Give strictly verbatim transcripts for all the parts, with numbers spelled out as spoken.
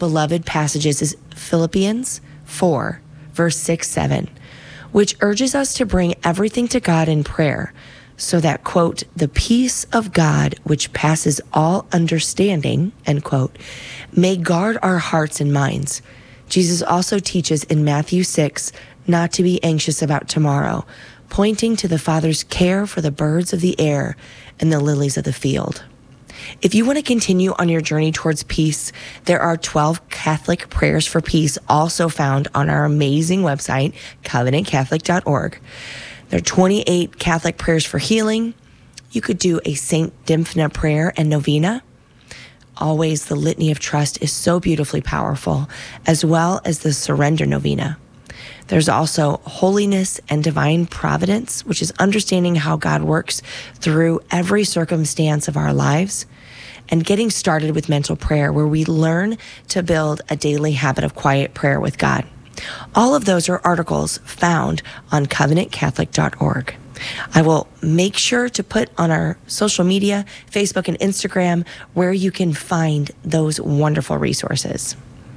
beloved passages is Philippians four, verse six, seven, which urges us to bring everything to God in prayer so that, quote, the peace of God, which passes all understanding, end quote, may guard our hearts and minds. Jesus also teaches in Matthew six not to be anxious about tomorrow, pointing to the Father's care for the birds of the air and the lilies of the field. If you want to continue on your journey towards peace, there are twelve Catholic prayers for peace also found on our amazing website, covenant catholic dot org. There are twenty-eight Catholic prayers for healing. You could do a Saint Dymphna prayer and novena. Always, the Litany of Trust is so beautifully powerful, as well as the Surrender Novena. There's also Holiness and Divine Providence, which is understanding how God works through every circumstance of our lives, and Getting Started with Mental Prayer, where we learn to build a daily habit of quiet prayer with God. All of those are articles found on covenant catholic dot org. I will make sure to put on our social media, Facebook and Instagram, where you can find those wonderful resources.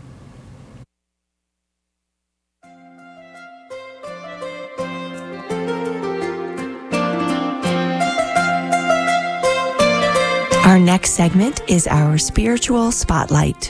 Our next segment is our Spiritual Spotlight.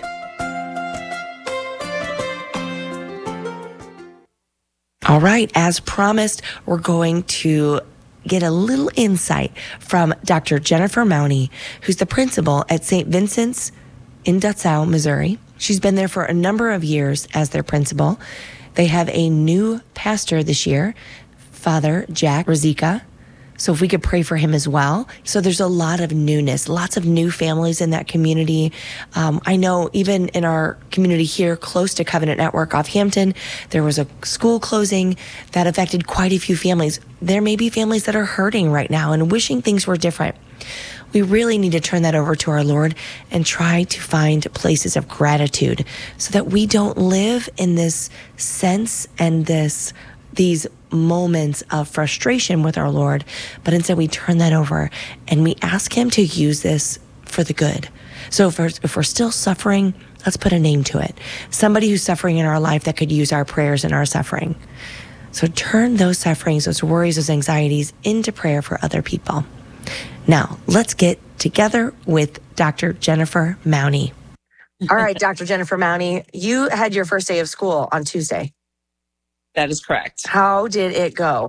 All right, as promised, we're going to get a little insight from Doctor Jennifer Mowney, who's the principal at Saint Vincent's in Dutzow, Missouri. She's been there for a number of years as their principal. They have a new pastor this year, Father Jack Ruzicka. So if we could pray for him as well. So there's a lot of newness, lots of new families in that community. Um, I know even in our community here close to Covenant Network off Hampton, there was a school closing that affected quite a few families. There may be families that are hurting right now and wishing things were different. We really need to turn that over to our Lord and try to find places of gratitude so that we don't live in this sense and this these moments of frustration with our Lord, but instead we turn that over and we ask him to use this for the good. So if we're, if we're still suffering, let's put a name to it. Somebody who's suffering in our life that could use our prayers in our suffering. So turn those sufferings, those worries, those anxieties into prayer for other people. Now, let's get together with Doctor Jennifer Mowney. All right, Doctor Jennifer Mowney, you had your first day of school on Tuesday. That is correct. How did it go?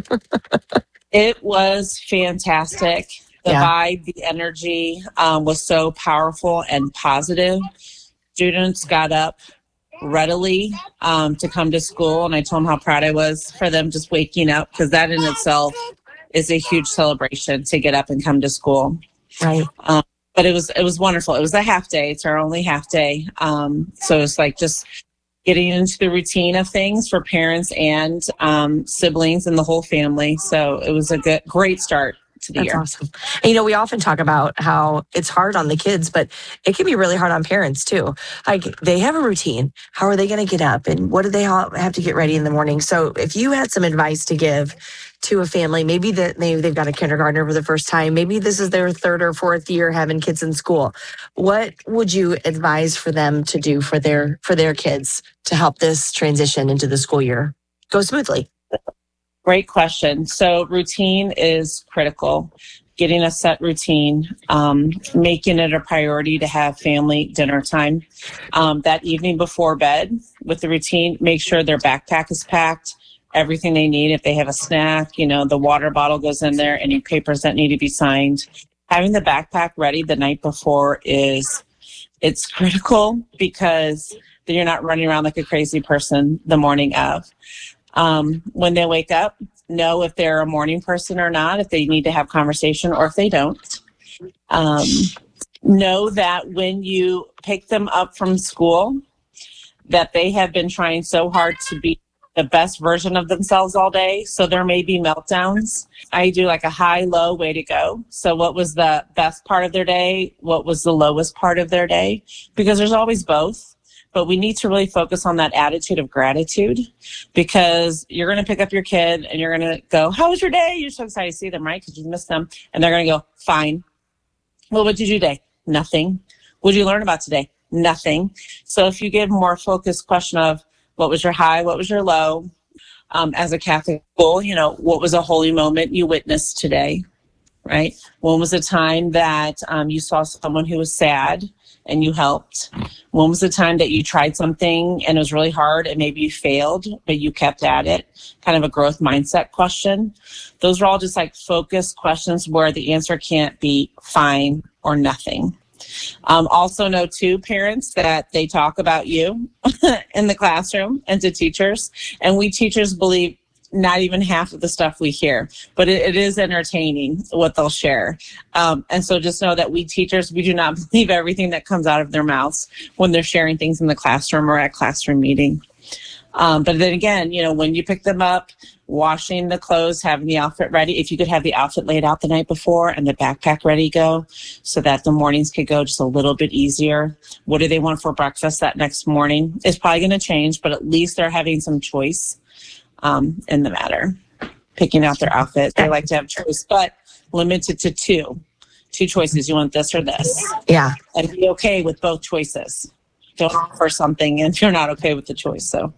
It was fantastic. The Yeah. vibe, the energy um, was so powerful and positive. Students got up readily um, to come to school, and I told them how proud I was for them just waking up, because that in itself is a huge celebration to get up and come to school. Right. Um, but it was it was wonderful. It was a half day. It's our only half day. Um, so it's like just getting into the routine of things for parents and um, siblings and the whole family. So it was a good, great start to the That's year. awesome. And, you know, we often talk about how it's hard on the kids, but it can be really hard on parents too. Like, they have a routine. How are they going to get up? And what do they all have to get ready in the morning? So if you had some advice to give to a family, maybe that maybe they've got a kindergartner for the first time, maybe this is their third or fourth year having kids in school, what would you advise for them to do for their for their kids to help this transition into the school year go smoothly? Great question. So routine is critical. Getting a set routine, um, making it a priority to have family dinner time. Um, that evening before bed with the routine, make sure their backpack is packed, everything they need. If they have a snack, you know, the water bottle goes in there, any papers that need to be signed. Having the backpack ready the night before is, it's critical, because then you're not running around like a crazy person the morning of. Um, when they wake up, know if they're a morning person or not, if they need to have conversation or if they don't. Um, know that when you pick them up from school, that they have been trying so hard to be the best version of themselves all day. So there may be meltdowns. I do like a high-low way to go. So what was the best part of their day? What was the lowest part of their day? Because there's always both. But we need to really focus on that attitude of gratitude, because you're going to pick up your kid and you're going to go, how was your day? You're so excited to see them, right? Because you missed them. And they're going to go, fine. Well, what did you do today? Nothing. What did you learn about today? nothing. So if you give more focused question of what was your high, what was your low, um, as a Catholic school, you know, what was a holy moment you witnessed today, right? When was a time that um, you saw someone who was sad and you helped? When was the time that you tried something and it was really hard and maybe you failed, but you kept at it? Kind of a growth mindset question. Those are all just like focused questions where the answer can't be fine or nothing. Um, also know too, parents, that they talk about you in the classroom and to teachers. And we teachers believe not even half of the stuff we hear, but it, it is entertaining what they'll share. Um, and so just know that we teachers, we do not believe everything that comes out of their mouths when they're sharing things in the classroom or at classroom meeting. Um, but then again, you know, when you pick them up, washing the clothes, having the outfit ready, if you could have the outfit laid out the night before and the backpack ready to go so that the mornings could go just a little bit easier. What do they want for breakfast that next morning? It's probably going to change, but at least they're having some choice um, in the matter. Picking out their outfit. They like to have choice, but limited to two. Two choices. You want this or this. Yeah. And be okay with both choices. Don't offer something if you're not okay with the choice. So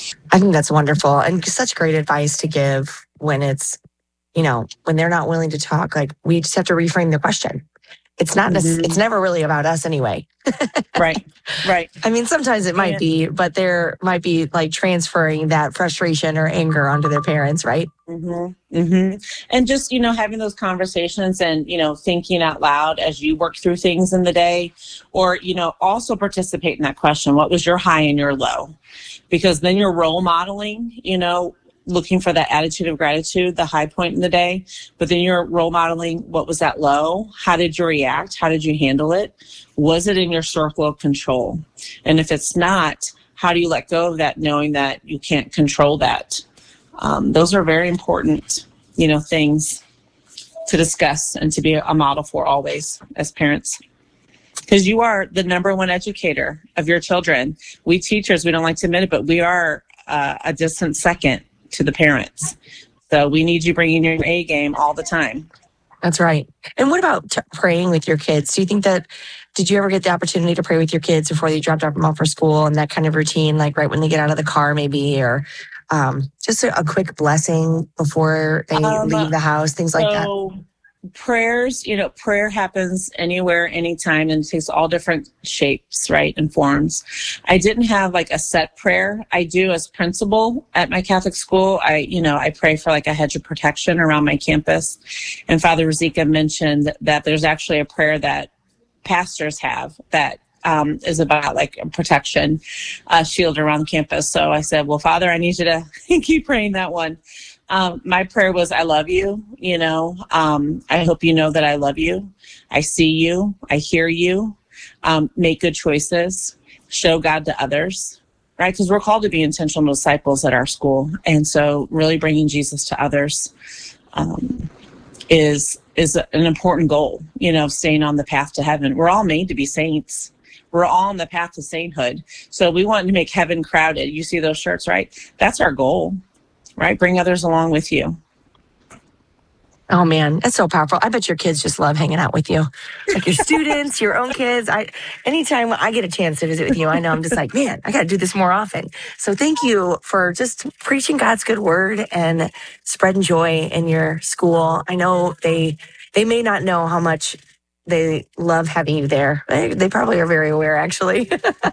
I think that's wonderful and such great advice to give when it's, you know, when they're not willing to talk. Like, we just have to reframe the question. It's not, mm-hmm. It's never really about us anyway. Right, right. I mean, sometimes it might yeah. be, but there might be like transferring that frustration or anger onto their parents, right? Mm-hmm. Mm-hmm. And just, you know, having those conversations and, you know, thinking out loud as you work through things in the day, or, you know, also participate in that question. What was your high and your low? Because then you're role modeling, you know, looking for that attitude of gratitude, the high point in the day, but then you're role modeling what was that low? How did you react? How did you handle it? Was it in your circle of control? And if it's not, how do you let go of that, knowing that you can't control that? Um, those are very important, you know, things to discuss and to be a model for always as parents. Because you are the number one educator of your children. We teachers, we don't like to admit it, but we are uh, a distant second to the parents. So we need you bringing your A game all the time. That's right. And what about t- praying with your kids? Do you think that, did you ever get the opportunity to pray with your kids before you dropped them off for school and that kind of routine, like right when they get out of the car maybe, or um, just a, a quick blessing before they um, leave the house, things like so- that? Prayers, you know, prayer happens anywhere, anytime, and it takes all different shapes, right, and forms. I didn't have like a set prayer. I do as principal at my Catholic school. I, you know, I pray for like a hedge of protection around my campus. And Father Rosica mentioned that there's actually a prayer that pastors have that um, is about like a protection uh, shield around campus. So I said, well, Father, I need you to keep praying that one. Um, my prayer was, I love you, you know, um, I hope you know that I love you. I see you. I hear you. Um, make good choices. Show God to others, right? Because we're called to be intentional disciples at our school. And so really bringing Jesus to others um, is is an important goal, you know, staying on the path to heaven. We're all made to be saints. We're all on the path to sainthood. So we want to make heaven crowded. You see those shirts, right? That's our goal. Right? Bring others along with you. Oh man, that's so powerful. I bet your kids just love hanging out with you. Like your students, your own kids. I anytime I get a chance to visit with you, I know I'm just like, man, I got to do this more often. So thank you for just preaching God's good word and spreading joy in your school. I know they they may not know how much they love having you there. They, they probably are very aware, actually.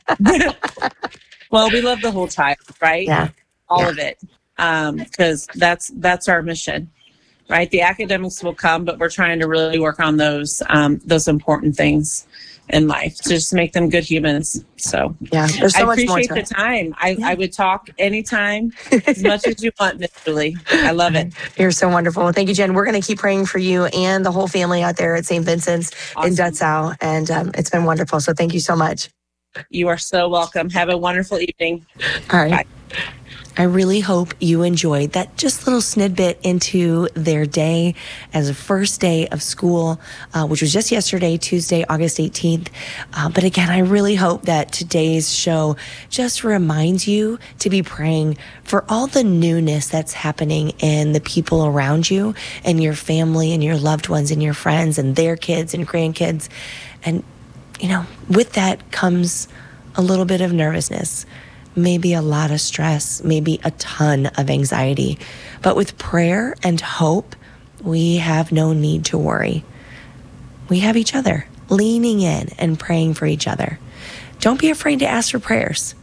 Well, we love the whole child, right? Yeah. All yeah. of it. Um, because that's that's our mission, right? The academics will come, but we're trying to really work on those um, those important things in life to just make them good humans. So yeah, there's so I much appreciate more to the time. I, yeah. I would talk anytime, as much as you want, Miss Julie. I love it. You're so wonderful. Thank you, Jen. We're going to keep praying for you and the whole family out there at Saint Vincent's awesome. in Dutzow, and um, it's been wonderful. So thank you so much. You are so welcome. Have a wonderful evening. All right. Bye. I really hope you enjoyed that just little snippet into their day as a first day of school, uh, which was just yesterday, Tuesday, August eighteenth. Uh, but again, I really hope that today's show just reminds you to be praying for all the newness that's happening in the people around you and your family and your loved ones and your friends and their kids and grandkids. And you know, with that comes a little bit of nervousness, maybe a lot of stress, maybe a ton of anxiety. But with prayer and hope, we have no need to worry. We have each other, leaning in and praying for each other. Don't be afraid to ask for prayers.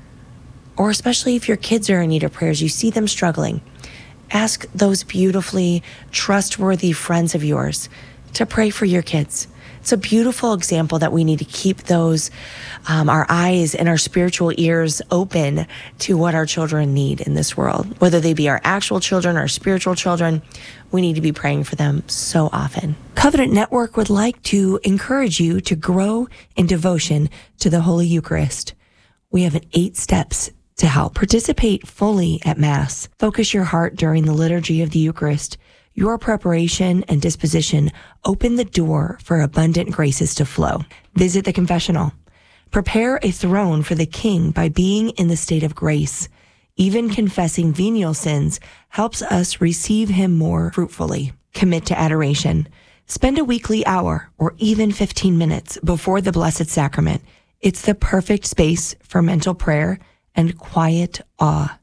Or especially if your kids are in need of prayers, you see them struggling. Ask those beautifully trustworthy friends of yours to pray for your kids. It's a beautiful example that we need to keep those, um, our eyes and our spiritual ears open to what our children need in this world. Whether they be our actual children or spiritual children, we need to be praying for them so often. Covenant Network would like to encourage you to grow in devotion to the Holy Eucharist. We have an eight steps to help. Participate fully at Mass. Focus your heart during the liturgy of the Eucharist. Your preparation and disposition open the door for abundant graces to flow. Visit the confessional. Prepare a throne for the King by being in the state of grace. Even confessing venial sins helps us receive him more fruitfully. Commit to adoration. Spend a weekly hour or even fifteen minutes before the Blessed Sacrament. It's the perfect space for mental prayer and quiet awe.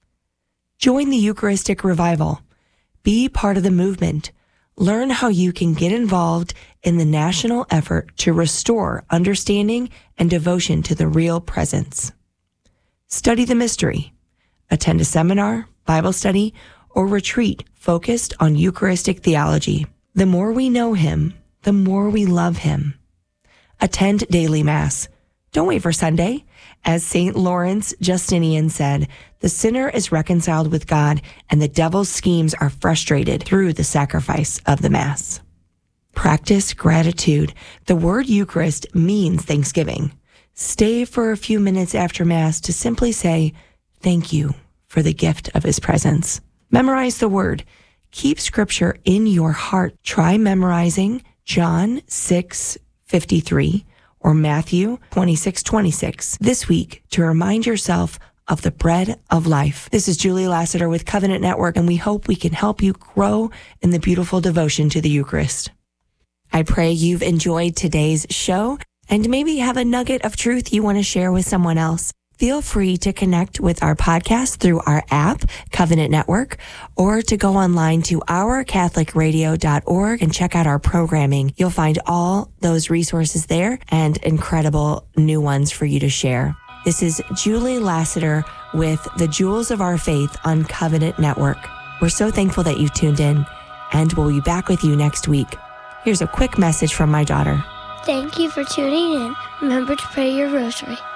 Join the Eucharistic Revival. Be part of the movement. Learn how you can get involved in the national effort to restore understanding and devotion to the real presence. Study the mystery. Attend a seminar, Bible study, or retreat focused on Eucharistic theology. The more we know him, the more we love him. Attend daily Mass. Don't wait for Sunday. As Saint Lawrence Justinian said, the sinner is reconciled with God and the devil's schemes are frustrated through the sacrifice of the Mass. Practice gratitude. The word Eucharist means thanksgiving. Stay for a few minutes after Mass to simply say, thank you for the gift of his presence. Memorize the word. Keep scripture in your heart. Try memorizing John six fifty-three or Matthew twenty-six twenty-six this week to remind yourself of the bread of life. This is Julie Lassiter with Covenant Network, and we hope we can help you grow in the beautiful devotion to the Eucharist. I pray you've enjoyed today's show and maybe have a nugget of truth you want to share with someone else. Feel free to connect with our podcast through our app, Covenant Network, or to go online to our catholic radio dot org and check out our programming. You'll find all those resources there and incredible new ones for you to share. This is Julie Lassiter with the Jewels of Our Faith on Covenant Network. We're so thankful that you tuned in, and we'll be back with you next week. Here's a quick message from my daughter. Thank you for tuning in. Remember to pray your rosary.